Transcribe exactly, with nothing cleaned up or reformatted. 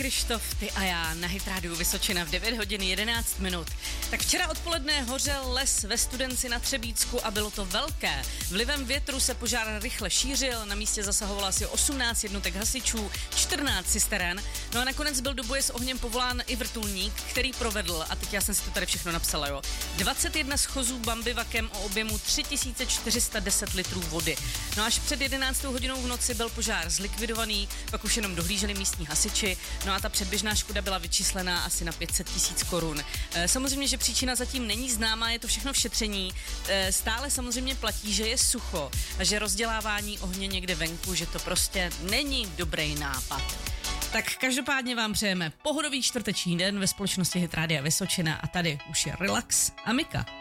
Krištof, ty a já na Hit Rádiu Vysočina v devět hodin jedenáct minut. Tak včera odpoledne hořel les ve Studenci na Třebícku a bylo to velké. Vlivem větru se požár rychle šířil, na místě zasahovalo asi osmnáct jednotek hasičů, čtrnáct cisteren. No a nakonec byl do boje s ohněm povolán i vrtulník, který provedl, a teď já jsem si to tady všechno napsala, jo, dvacet jedna schozů bambivakem o objemu tři tisíce čtyři sta deset litrů vody. No až před jedenáctou hodinou v noci byl požár zlikvidovaný, pak už jenom dohlíželi místní hasiči. No a ta předběžná škoda byla vyčíslená asi na pět set tisíc korun. E, samozřejmě, že příčina zatím není známá, je to všechno v šetření. E, stále samozřejmě platí, že je sucho a že rozdělávání ohně někde venku, že to prostě není dobrý nápad. Tak každopádně vám přejeme pohodový čtvrteční den ve společnosti Hit Rádia Vysočina a tady už je relax a Mika.